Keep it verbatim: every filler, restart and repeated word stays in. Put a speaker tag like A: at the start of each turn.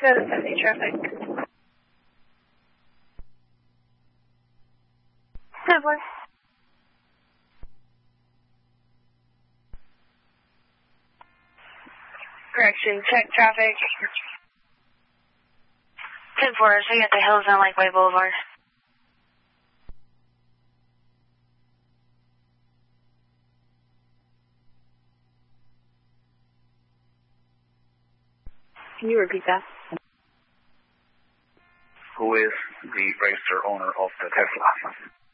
A: go to seventy traffic. ten four. Correction, check traffic. ten four, so you at the Hills on Lakeway Boulevard. Can you repeat that?
B: Who is the registered owner of the Tesla?